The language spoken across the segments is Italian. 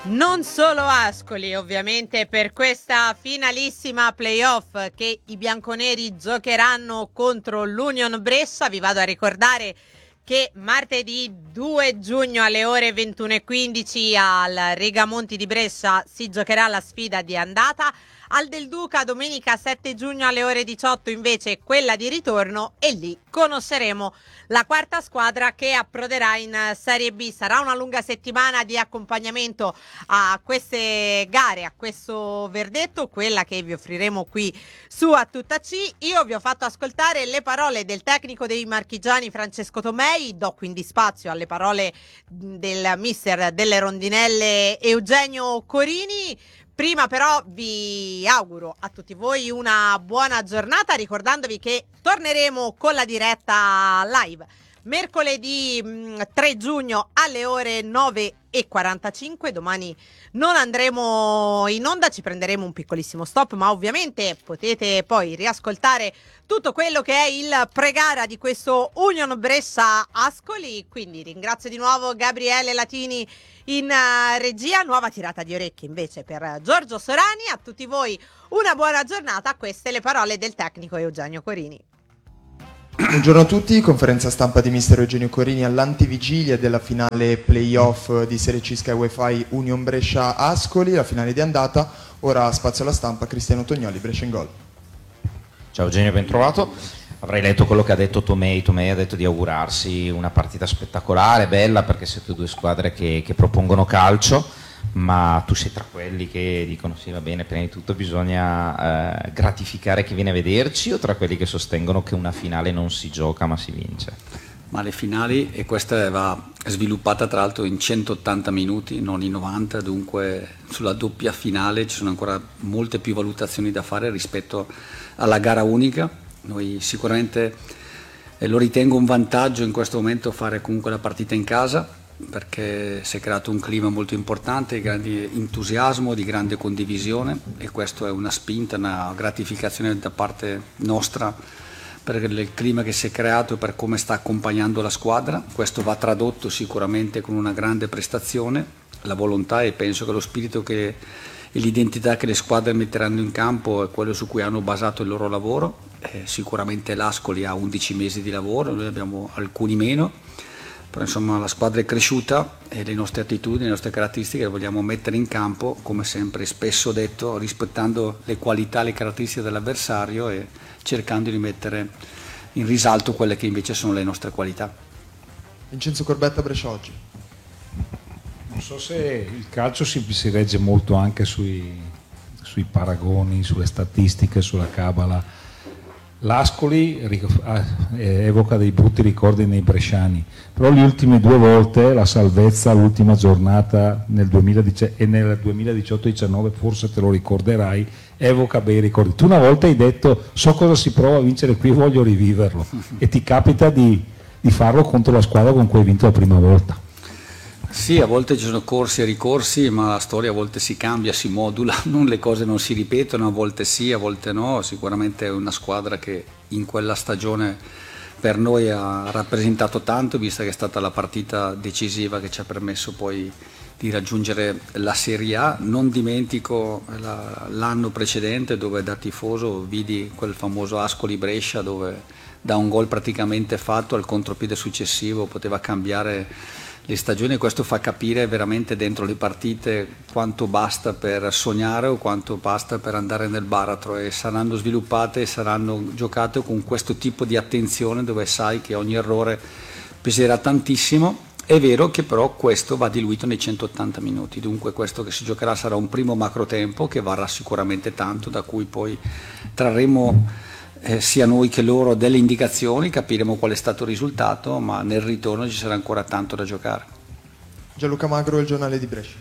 Non solo Ascoli, ovviamente, per questa finalissima playoff che i bianconeri giocheranno contro l'Union Brescia. Vi vado a ricordare che martedì 2 giugno alle ore 21:15 al Rigamonti di Brescia si giocherà la sfida di andata. Al Del Duca domenica 7 giugno alle ore 18 invece quella di ritorno, e lì conosceremo la quarta squadra che approderà in Serie B. Sarà una lunga settimana di accompagnamento a queste gare, a questo verdetto, quella che vi offriremo qui su A Tutta C. Io vi ho fatto ascoltare le parole del tecnico dei marchigiani Francesco Tomei, do quindi spazio alle parole del mister delle rondinelle Eugenio Corini. Prima però vi auguro a tutti voi una buona giornata, ricordandovi che torneremo con la diretta live mercoledì 3 giugno alle ore 9:45. Domani non andremo in onda, ci prenderemo un piccolissimo stop, ma ovviamente potete poi riascoltare tutto quello che è il pre-gara di questo Union Brescia Ascoli. Quindi ringrazio di nuovo Gabriele Latini in regia. Nuova tirata di orecchie invece per Giorgio Sorani. A tutti voi una buona giornata. Queste le parole del tecnico Eugenio Corini. Buongiorno a tutti, conferenza stampa di mister Eugenio Corini all'antivigilia della finale playoff di Serie C Sky Wi-Fi Union Brescia Ascoli, la finale di andata. Ora spazio alla stampa, Cristiano Tognoli, Brescia in gol. Ciao Eugenio, ben trovato. Avrei letto quello che ha detto Tomei. Tomei ha detto di augurarsi una partita spettacolare, bella, perché siete due squadre che propongono calcio, ma tu sei tra quelli che dicono sì, va bene, prima di tutto bisogna gratificare chi viene a vederci, o tra quelli che sostengono che una finale non si gioca ma si vince? Ma le finali, e questa va sviluppata tra l'altro in 180 minuti, non in 90, dunque sulla doppia finale ci sono ancora molte più valutazioni da fare rispetto alla gara unica. Noi sicuramente lo ritengo un vantaggio in questo momento fare comunque la partita in casa, perché si è creato un clima molto importante di grande entusiasmo, di grande condivisione, e questo è una spinta, una gratificazione da parte nostra per il clima che si è creato e per come sta accompagnando la squadra. Questo va tradotto sicuramente con una grande prestazione, la volontà, e penso che lo spirito e l'identità che le squadre metteranno in campo è quello su cui hanno basato il loro lavoro. Sicuramente l'Ascoli ha 11 mesi di lavoro, noi abbiamo alcuni meno, però insomma la squadra è cresciuta e le nostre attitudini, le nostre caratteristiche le vogliamo mettere in campo, come sempre spesso detto, rispettando le qualità e le caratteristiche dell'avversario e cercando di mettere in risalto quelle che invece sono le nostre qualità. Vincenzo Corbetta, Brescia Oggi. Non so se il calcio si regge molto anche sui paragoni, sulle statistiche, sulla cabala. L'Ascoli evoca dei brutti ricordi nei bresciani, però le ultime due volte la salvezza, l'ultima giornata nel 2010 e nel 2018-19, forse te lo ricorderai, evoca bei ricordi. Tu una volta hai detto so cosa si prova a vincere qui, voglio riviverlo, e ti capita di farlo contro la squadra con cui hai vinto la prima volta. Sì, a volte ci sono corsi e ricorsi, ma la storia a volte si cambia, si modula, le cose non si ripetono, a volte sì, a volte no. Sicuramente è una squadra che in quella stagione per noi ha rappresentato tanto, vista che è stata la partita decisiva che ci ha permesso poi di raggiungere la Serie A. Non dimentico l'anno precedente, dove da tifoso vidi quel famoso Ascoli-Brescia, dove da un gol praticamente fatto al contropiede successivo poteva cambiare le stagioni. Questo fa capire veramente dentro le partite quanto basta per sognare o quanto basta per andare nel baratro, e saranno sviluppate e saranno giocate con questo tipo di attenzione, dove sai che ogni errore peserà tantissimo. È vero che però questo va diluito nei 180 minuti, dunque questo che si giocherà sarà un primo macro tempo che varrà sicuramente tanto, da cui poi trarremo sia noi che loro delle indicazioni, capiremo qual è stato il risultato, ma nel ritorno ci sarà ancora tanto da giocare. Gianluca Magro, Il Giornale di Brescia.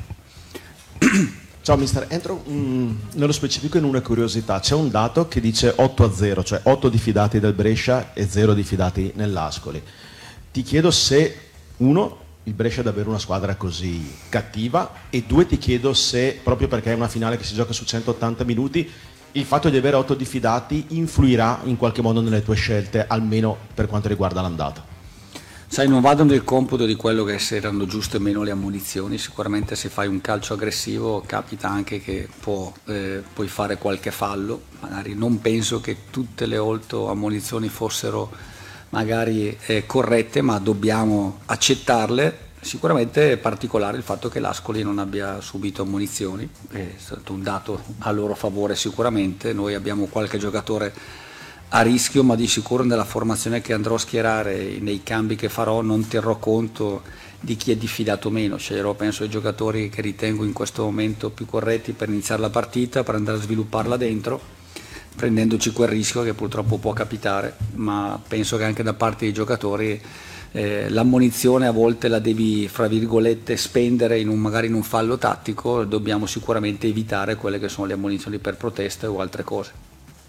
Ciao mister, entro nello specifico in una curiosità. C'è un dato che dice 8-0, cioè 8 diffidati del Brescia e 0 diffidati nell'Ascoli. Ti chiedo se, uno, il Brescia è davvero una squadra così cattiva, e due, ti chiedo se, proprio perché è una finale che si gioca su 180 minuti, il fatto di avere 8 diffidati influirà in qualche modo nelle tue scelte, almeno per quanto riguarda l'andata. Sai, non vado nel computo di quello che se erano giuste o meno le ammonizioni, sicuramente se fai un calcio aggressivo capita anche che puoi fare qualche fallo, magari non penso che tutte le 8 ammonizioni fossero magari corrette, ma dobbiamo accettarle. Sicuramente è particolare il fatto che l'Ascoli non abbia subito ammonizioni, è stato un dato a loro favore sicuramente. Noi abbiamo qualche giocatore a rischio, ma di sicuro nella formazione che andrò a schierare, nei cambi che farò, non terrò conto di chi è diffidato meno, sceglierò penso i giocatori che ritengo in questo momento più corretti per iniziare la partita, per andare a svilupparla dentro, prendendoci quel rischio che purtroppo può capitare, ma penso che anche da parte dei giocatori l'ammonizione a volte la devi, fra virgolette, spendere magari in un fallo tattico. Dobbiamo sicuramente evitare quelle che sono le ammonizioni per proteste o altre cose.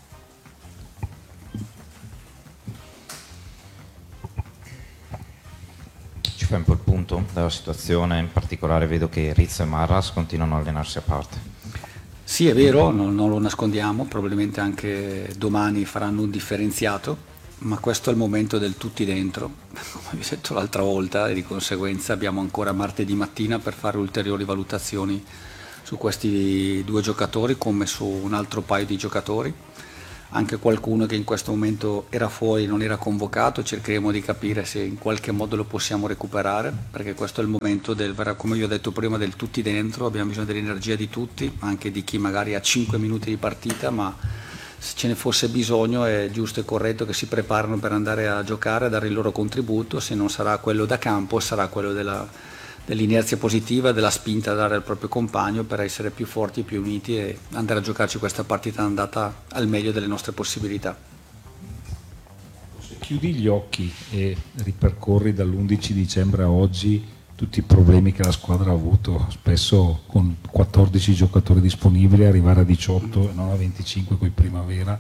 Ci fai un po' il punto della situazione, in particolare vedo che Rizzo e Marras continuano a allenarsi a parte. Sì, è vero, non lo nascondiamo, probabilmente anche domani faranno un differenziato, ma questo è il momento del tutti dentro, come vi ho detto l'altra volta, e di conseguenza abbiamo ancora martedì mattina per fare ulteriori valutazioni su questi 2 giocatori come su un altro paio di giocatori. Anche qualcuno che in questo momento era fuori, non era convocato, cercheremo di capire se in qualche modo lo possiamo recuperare, perché questo è il momento come vi ho detto prima, del tutti dentro. Abbiamo bisogno dell'energia di tutti, anche di chi magari ha 5 minuti di partita, ma se ce ne fosse bisogno è giusto e corretto che si preparino per andare a giocare, a dare il loro contributo. Se non sarà quello da campo, sarà quello dell'inerzia positiva, della spinta a dare al proprio compagno per essere più forti e più uniti e andare a giocarci questa partita andata al meglio delle nostre possibilità. Se chiudi gli occhi e ripercorri dall'11 dicembre a oggi tutti i problemi che la squadra ha avuto, spesso con 14 giocatori disponibili, arrivare a 18 e non a 25 con i Primavera,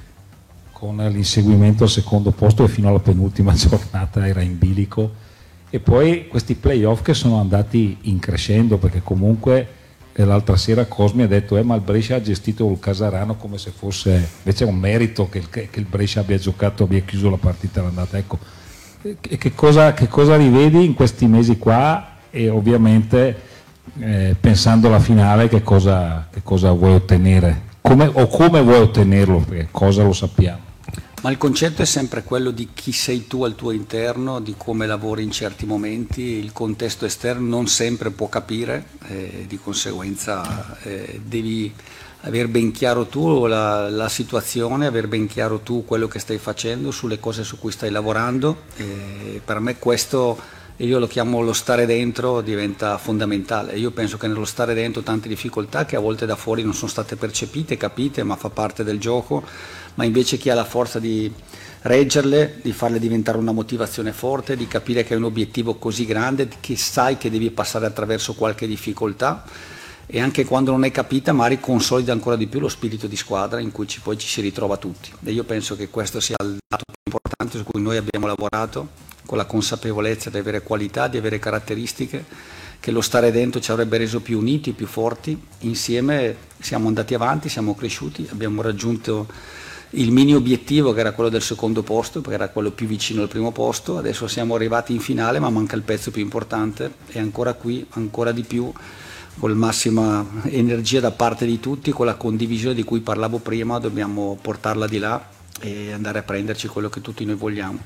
con l'inseguimento al secondo posto e fino alla penultima giornata era in bilico, e poi questi playoff che sono andati in crescendo, perché comunque l'altra sera Cosmi ha detto ma il Brescia ha gestito il Casarano come se fosse invece un merito che il Brescia abbia giocato, abbia chiuso la partita all'andata. Ecco, che cosa rivedi in questi mesi qua, e ovviamente pensando alla finale che cosa vuoi ottenere, come vuoi ottenerlo, perché cosa lo sappiamo. Ma il concetto è sempre quello di chi sei tu al tuo interno, di come lavori in certi momenti. Il contesto esterno non sempre può capire, di conseguenza devi aver ben chiaro tu la situazione, aver ben chiaro tu quello che stai facendo, sulle cose su cui stai lavorando. Per me questo, io lo chiamo lo stare dentro, diventa fondamentale. Io penso che nello stare dentro tante difficoltà che a volte da fuori non sono state percepite, capite, ma fa parte del gioco, ma invece chi ha la forza di reggerle, di farle diventare una motivazione forte, di capire che è un obiettivo così grande, che sai che devi passare attraverso qualche difficoltà, e anche quando non è capita magari consolida ancora di più lo spirito di squadra in cui poi ci si ritrova tutti. E io penso che questo sia il dato più importante su cui noi abbiamo lavorato, con la consapevolezza di avere qualità, di avere caratteristiche, che lo stare dentro ci avrebbe reso più uniti, più forti. Insieme siamo andati avanti, siamo cresciuti, abbiamo raggiunto il mini obiettivo che era quello del secondo posto, perché era quello più vicino al primo posto. Adesso siamo arrivati in finale, ma manca il pezzo più importante, e ancora qui, ancora di più, con massima energia da parte di tutti, con la condivisione di cui parlavo prima, dobbiamo portarla di là e andare a prenderci quello che tutti noi vogliamo.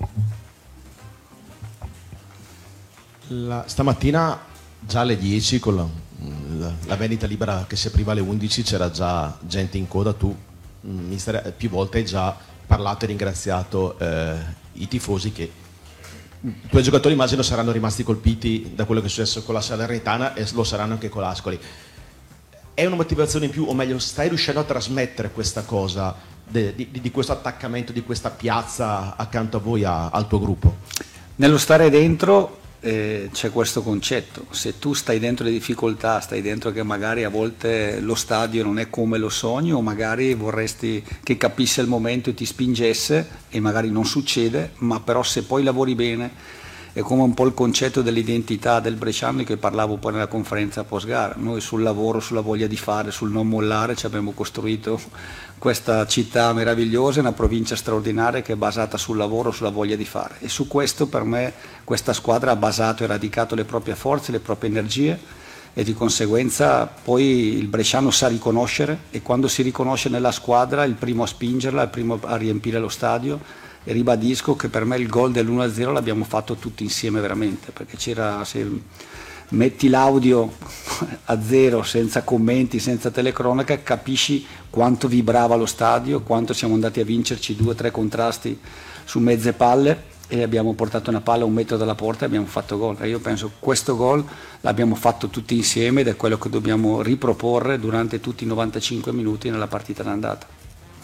Stamattina già alle 10 con la vendita libera che si apriva alle 11 c'era già gente in coda. Tu mister, più volte hai già parlato e ringraziato i tifosi, che i tuoi giocatori immagino saranno rimasti colpiti da quello che è successo con la Salernitana e lo saranno anche con l'Ascoli. È una motivazione in più, o meglio stai riuscendo a trasmettere questa cosa di questo attaccamento, di questa piazza accanto a voi, al tuo gruppo? Nello stare dentro c'è questo concetto: se tu stai dentro le difficoltà, stai dentro che magari a volte lo stadio non è come lo sogni, o magari vorresti che capisse il momento e ti spingesse, e magari non succede, ma però se poi lavori bene è come un po' il concetto dell'identità del bresciano di cui parlavo poi nella conferenza post gara. Noi sul lavoro, sulla voglia di fare, sul non mollare ci abbiamo costruito questa città meravigliosa, una provincia straordinaria che è basata sul lavoro, sulla voglia di fare, e su questo per me questa squadra ha basato e radicato le proprie forze, le proprie energie, e di conseguenza poi il bresciano sa riconoscere, e quando si riconosce nella squadra è il primo a spingerla, il primo a riempire lo stadio. E ribadisco che per me il gol dell'1-0 l'abbiamo fatto tutti insieme veramente, perché c'era, se metti l'audio a zero, senza commenti, senza telecronaca, capisci quanto vibrava lo stadio, quanto siamo andati a vincerci 2 o 3 contrasti su mezze palle, e abbiamo portato una palla a 1 metro dalla porta e abbiamo fatto gol. E io penso che questo gol l'abbiamo fatto tutti insieme ed è quello che dobbiamo riproporre durante tutti i 95 minuti nella partita d'andata.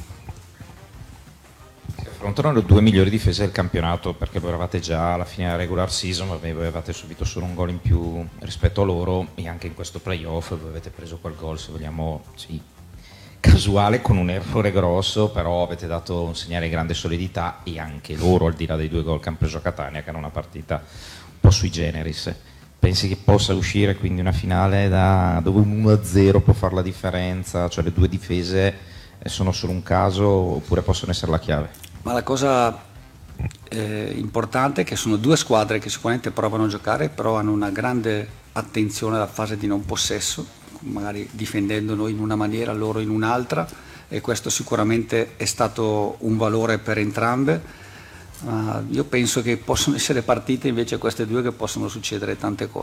Affrontano le 2 migliori difese del campionato, perché voi eravate già alla fine della regular season, ma voi avevate subito solo un gol in più rispetto a loro, e anche in questo playoff voi avete preso quel gol, se vogliamo, sì, casuale, con un errore grosso, però avete dato un segnale di grande solidità, e anche loro, al di là dei 2 gol che hanno preso a Catania, che era una partita un po' sui generis. Pensi che possa uscire quindi una finale dove un 1-0 può fare la differenza, cioè le 2 difese sono solo un caso oppure possono essere la chiave? Ma la cosa importante è che sono 2 squadre che sicuramente provano a giocare, però hanno una grande attenzione alla fase di non possesso, magari difendendo noi in una maniera, loro in un'altra, e questo sicuramente è stato un valore per entrambe. Io penso che possono essere partite invece queste 2 che possono succedere tante cose.